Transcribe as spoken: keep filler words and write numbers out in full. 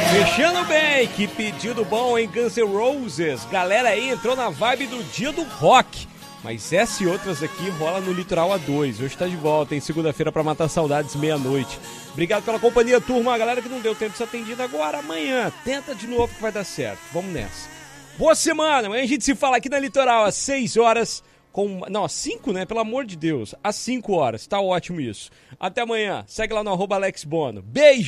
Fechando bem, que pedido bom em Guns N' Roses. Galera aí entrou na vibe do dia do rock. Mas essa e outras aqui rola no Litoral A dois. Hoje tá de volta, em segunda-feira, pra matar saudades, meia-noite. Obrigado pela companhia, turma. A galera que não deu tempo de ser atendida agora, amanhã. Tenta de novo que vai dar certo. Vamos nessa. Boa semana. Amanhã a gente se fala aqui na Litoral às seis horas. Com... Não, às cinco, né? Pelo amor de Deus. Às cinco horas. Tá ótimo isso. Até amanhã. Segue lá no arroba Alex Bono. Beijo.